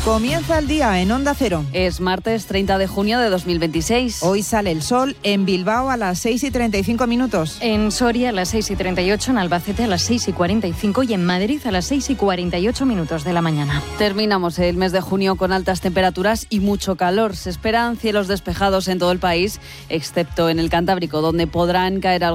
Comienza el día en Onda Cero. Es martes 30 de junio de 2026. Hoy sale el sol en Bilbao a las 6:35. En Soria a las 6:38, en Albacete a las 6:45 y en Madrid a las 6:48 de la mañana. Terminamos el mes de junio con altas temperaturas y mucho calor. Se esperan cielos despejados en todo el país, excepto en el Cantábrico, donde podrán caer